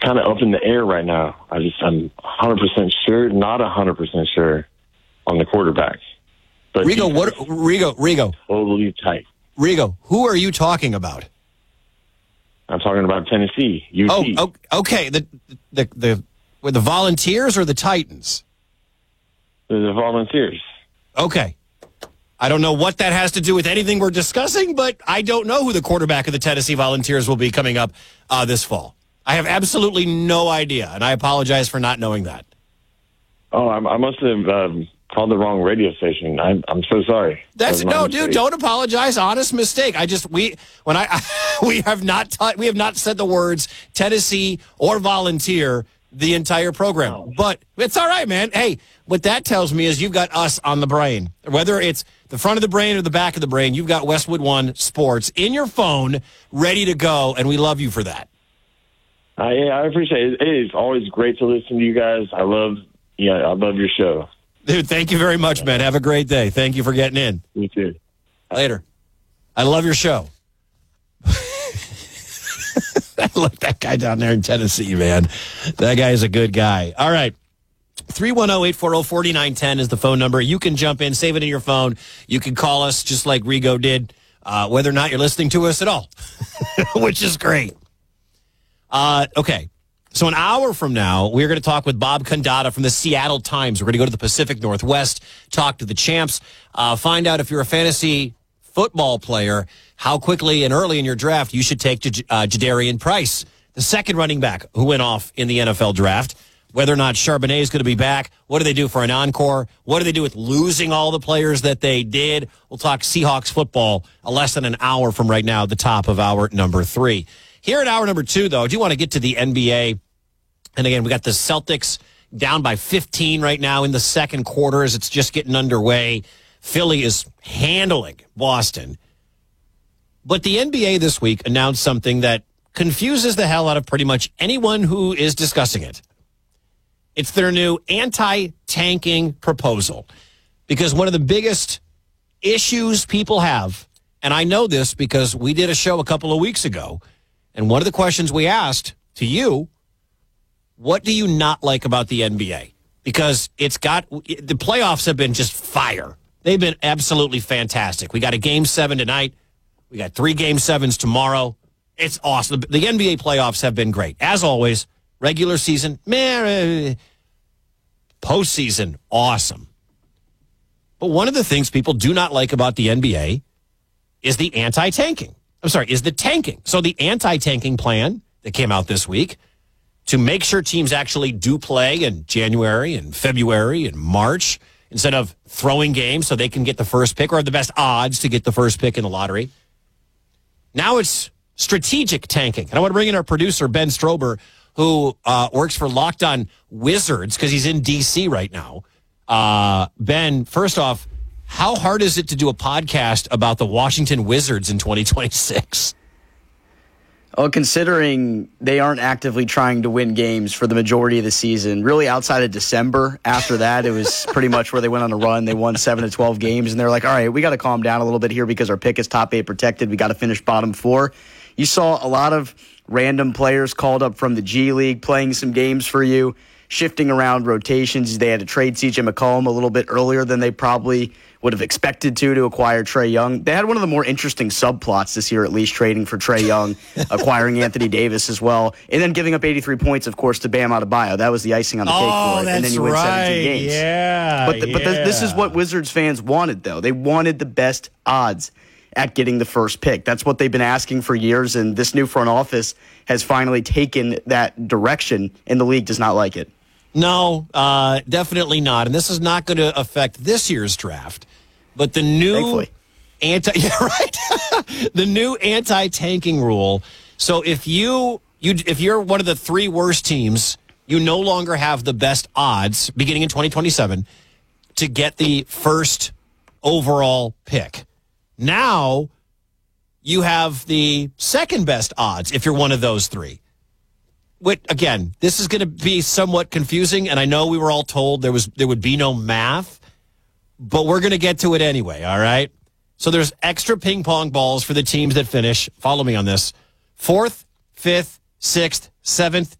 kind of up in the air right now. I'm 100% sure, not 100% sure on the quarterback. But Rigo, totally tight. Rigo, who are you talking about? I'm talking about Tennessee, UT. Oh, okay. The Volunteers or the Titans? The Volunteers. Okay. I don't know what that has to do with anything we're discussing, but I don't know who the quarterback of the Tennessee Volunteers will be coming up this fall. I have absolutely no idea, and I apologize for not knowing that. Oh, I must have called the wrong radio station. I'm so sorry. Dude, don't apologize. Honest mistake. we have not said the words Tennessee or Volunteer the entire program. Oh. But it's all right, man. Hey, what that tells me is you've got us on the brain. Whether it's the front of the brain or the back of the brain, you've got Westwood One Sports in your phone, ready to go, and we love you for that. I appreciate it. It is always great to listen to you guys. I love your show. Dude, thank you very much, man. Have a great day. Thank you for getting in. You too. Later. I love your show. I love that guy down there in Tennessee, man. That guy is a good guy. All right. 310-840-4910 is the phone number. You can jump in, save it in your phone. You can call us just like Rigo did, whether or not you're listening to us at all, which is great. Okay. So an hour from now, we're going to talk with Bob Condotta from the Seattle Times. We're going to go to the Pacific Northwest, talk to the champs, find out if you're a fantasy football player, how quickly and early in your draft you should take Jadarian Price, the second running back who went off in the NFL draft. Whether or not Charbonnet is going to be back, what do they do for an encore? What do they do with losing all the players that they did? We'll talk Seahawks football less than an hour from right now, at the top of hour number 3. Here at hour number 2, though, I do want to get to the NBA. And again, we got the Celtics down by 15 right now in the second quarter as it's just getting underway. Philly is handling Boston. But the NBA this week announced something that confuses the hell out of pretty much anyone who is discussing it. It's their new anti-tanking proposal. Because one of the biggest issues people have, and I know this because we did a show a couple of weeks ago, and one of the questions we asked to you, what do you not like about the NBA? Because the playoffs have been just fire. They've been absolutely fantastic. We got a Game 7 tonight. We got 3 Game 7s tomorrow. It's awesome. The NBA playoffs have been great. As always, regular season, postseason, awesome. But one of the things people do not like about the NBA is the anti-tanking. Is the tanking. So the anti-tanking plan that came out this week to make sure teams actually do play in January and February and March instead of throwing games so they can get the first pick or have the best odds to get the first pick in the lottery. Now it's strategic tanking. And I want to bring in our producer, Ben Strober, who works for Locked On Wizards because he's in D.C. right now. Ben, first off, how hard is it to do a podcast about the Washington Wizards in 2026? Well, considering they aren't actively trying to win games for the majority of the season, really outside of December, after that, it was pretty much where they went on a run. They won 7 to 12 games, and they're like, all right, we got to calm down a little bit here because our pick is top 8 protected. We got to finish bottom 4. You saw a lot of random players called up from the G League playing some games for you, shifting around rotations. They had to trade C.J. McCollum a little bit earlier than they probably would have expected to acquire Trae Young. They had one of the more interesting subplots this year, at least, trading for Trae Young, acquiring Anthony Davis as well, and then giving up 83 points, of course, to Bam Adebayo. That was the icing on the cake for it. And then you win 17 games. Yeah, but this is what Wizards fans wanted, though. They wanted the best odds at getting the first pick. That's what they've been asking for years, and this new front office has finally taken that direction, and the league does not like it. No, definitely not. And this is not going to affect this year's draft. But the new the new anti-tanking rule. So if you're one of the 3 worst teams, you no longer have the best odds beginning in 2027 to get the first overall pick. Now you have the second best odds if you're one of those 3. Again, this is going to be somewhat confusing, and I know we were all told there would be no math, but we're going to get to it anyway, all right? So there's extra ping pong balls for the teams that finish, follow me on this, 4th, 5th, 6th, 7th,